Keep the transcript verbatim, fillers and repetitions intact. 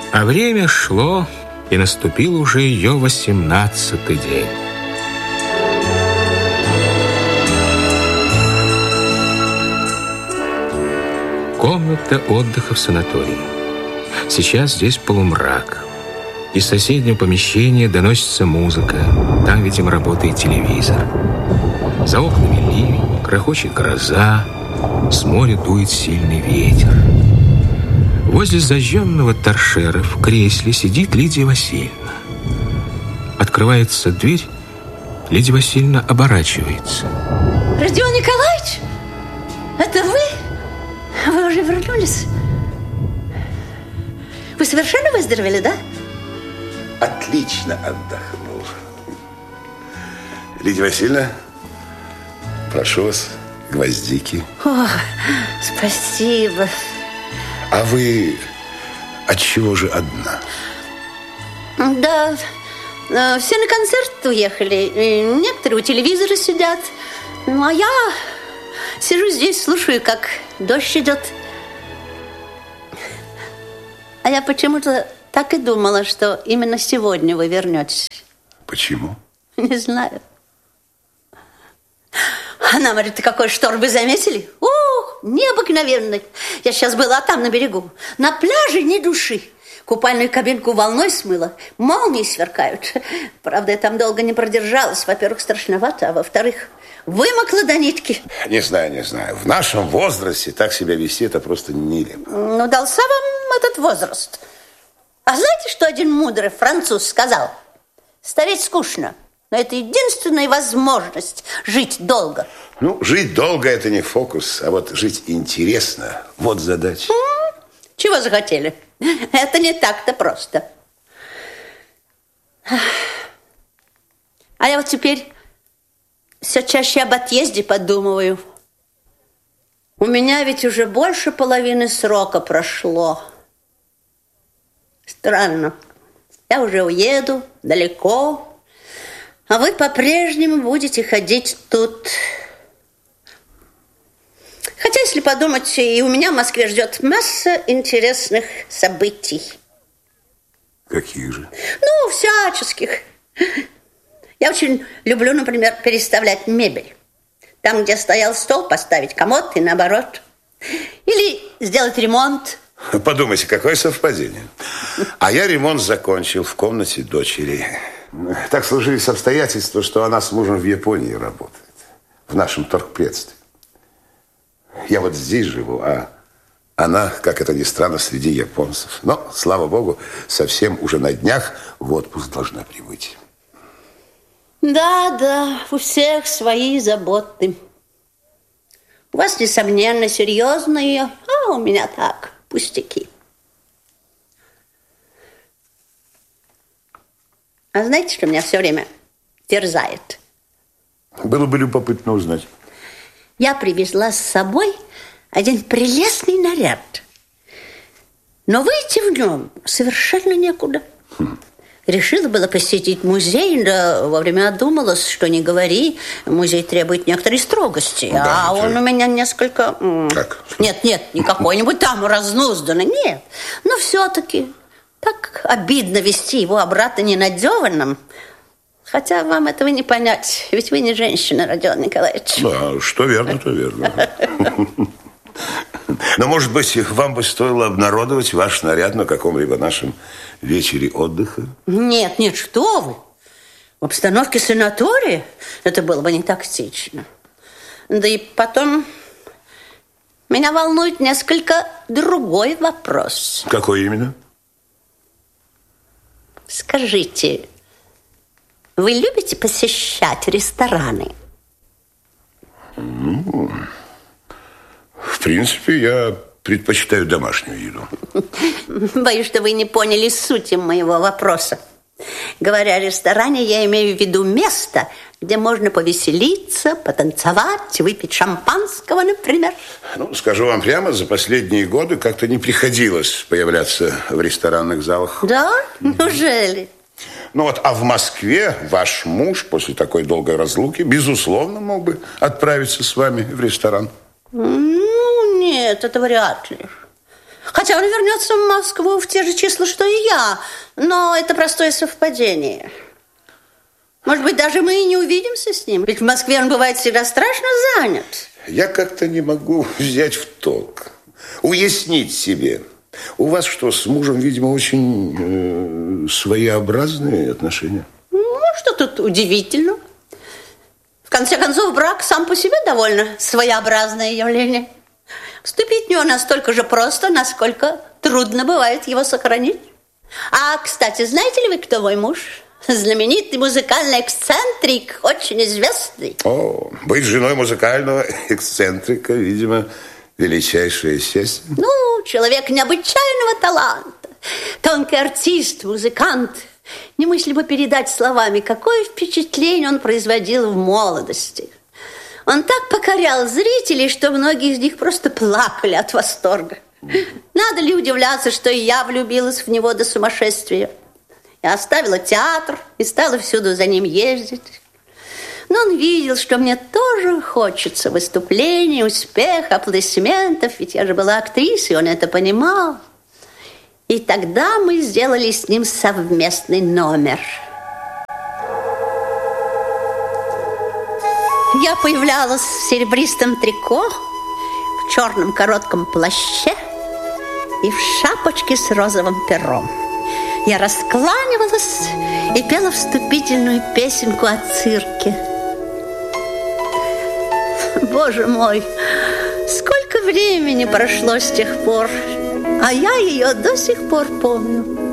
А время шло, и наступил уже ее восемнадцатый день. Комната отдыха в санатории. Сейчас здесь полумрак. Из соседнего помещения доносится музыка. Там, видимо, работает телевизор. За окнами ливень, грохочет гроза. С моря дует сильный ветер. Возле зажженного торшера в кресле сидит Лидия Васильевна. Открывается дверь. Лидия Васильевна оборачивается. Родион Николаевич, это вы? Вы уже вернулись? Вы совершенно выздоровели, да? Отлично отдохнул. Лидия Васильевна, прошу вас, гвоздики. О, спасибо. А вы отчего же одна? Да, все на концерт уехали. Некоторые у телевизора сидят. Ну, а я сижу здесь, слушаю, как дождь идет. А я почему-то так и думала, что именно сегодня вы вернетесь. Почему? Не знаю. Она говорит, ты какой шторм, вы заметили? Ух, необыкновенный. Я сейчас была там, на берегу. На пляже ни души. Купальную кабинку волной смыло. Молнии сверкают. Правда, я там долго не продержалась. Во-первых, страшновато, а во-вторых, вымокла до нитки. Не знаю, не знаю. В нашем возрасте так себя вести, это просто нелепо. Ну, дался вам этот возраст. А знаете, что один мудрый француз сказал? Стареть скучно, но это единственная возможность жить долго. Ну, жить долго – это не фокус, а вот жить интересно – вот задача. Чего захотели? Это не так-то просто. А я вот теперь все чаще об отъезде подумываю. У меня ведь уже больше половины срока прошло. Странно. Я уже уеду далеко, а вы по-прежнему будете ходить тут. Хотя, если подумать, и у меня в Москве ждет масса интересных событий. Каких же? Ну, всяческих. Я очень люблю, например, переставлять мебель. Там, где стоял стол, поставить комод и наоборот. Или сделать ремонт. Подумайте, какое совпадение. А я ремонт закончил в комнате дочери. Так сложились обстоятельства, что она с мужем в Японии работает. В нашем торгпредстве. Я вот здесь живу, а она, как это ни странно, среди японцев. Но, слава богу, совсем уже на днях в отпуск должна прибыть. Да, да, у всех свои заботы. У вас, несомненно, серьезные, а у меня так, пустяки. А знаете, что меня все время терзает? Было бы любопытно узнать. Я привезла с собой один прелестный наряд. Но выйти в нем совершенно некуда. Хм. Решила было посетить музей, да вовремя одумалась, что не говори, музей требует некоторой строгости. Да, а он у меня несколько... Как? Нет, нет, не какой-нибудь там разнузданный, нет. Но все-таки так обидно вести его обратно ненадеванным. Хотя вам этого не понять, ведь вы не женщина, Родион Николаевич. Да, что верно, то верно. Но, может быть, вам бы стоило обнародовать ваш наряд на каком-либо нашем вечере отдыха? Нет, нет, что вы. В обстановке санатория это было бы не тактично. Да и потом меня волнует несколько другой вопрос. Какой именно? Скажите, вы любите посещать рестораны? Ну, в принципе, я предпочитаю домашнюю еду. Боюсь, что вы не поняли сути моего вопроса. Говоря о ресторане, я имею в виду место, где можно повеселиться, потанцевать, выпить шампанского, например. Ну, скажу вам прямо, за последние годы как-то не приходилось появляться в ресторанных залах. Да? Неужели? Ну вот, а в Москве ваш муж после такой долгой разлуки, безусловно, мог бы отправиться с вами в ресторан. Ну, нет, это вряд ли. Хотя он вернется в Москву в те же числа, что и я. Но это простое совпадение. Может быть, даже мы и не увидимся с ним. Ведь в Москве он бывает всегда страшно занят. Я как-то не могу взять в толк, уяснить себе. У вас что, с мужем, видимо, очень э, своеобразные отношения? Ну, что тут удивительно? В конце концов, брак сам по себе довольно своеобразное явление. Вступить в него настолько же просто, насколько трудно бывает его сохранить. А, кстати, знаете ли вы, кто мой муж? Знаменитый музыкальный эксцентрик, очень известный. О, быть женой музыкального эксцентрика, видимо, величайшее счастье. Ну, человек необычайного таланта, тонкий артист, музыкант. Немыслимо передать словами, какое впечатление он производил в молодости. Он так покорял зрителей, что многие из них просто плакали от восторга. Надо ли удивляться, что и я влюбилась в него до сумасшествия. Я оставила театр и стала всюду за ним ездить. Но он видел, что мне тоже хочется выступлений, успеха, аплодисментов, ведь я же была актрисой, он это понимал. И тогда мы сделали с ним совместный номер. Я появлялась в серебристом трико, в черном коротком плаще и в шапочке с розовым пером. Я раскланивалась и пела вступительную песенку о цирке. Боже мой, сколько времени прошло с тех пор, а я ее до сих пор помню.